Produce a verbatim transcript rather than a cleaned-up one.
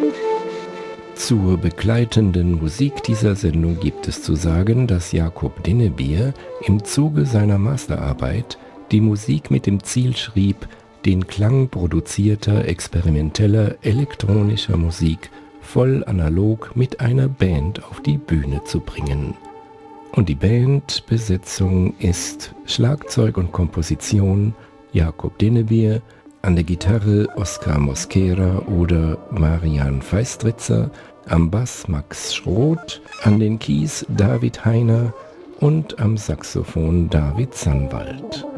Zur begleitenden Musik dieser Sendung gibt es zu sagen, dass Jakob Dinnebier im Zuge seiner Masterarbeit die Musik mit dem Ziel schrieb, den Klang produzierter, experimenteller, elektronischer Musik voll analog mit einer Band auf die Bühne zu bringen. Und die Bandbesetzung ist Schlagzeug und Komposition Jakob Dinnebier, an der Gitarre Oskar Mosquera oder Marian Feistritzer, am Bass Max Schroth, an den Keys David Heiner und am Saxophon David Sannwald.